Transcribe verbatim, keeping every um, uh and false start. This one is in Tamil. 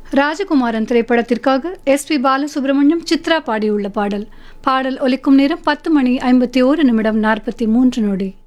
ராஜகுமாரன் திரைப்படத்திற்காக எஸ் பி பாலசுப்ரமணியம் சித்ரா பாடியுள்ள பாடல். பாடல் ஒலிக்கும் நேரம் பத்து மணி ஐம்பத்தி ஓரு நிமிடம் நாற்பத்தி மூன்று நொடி.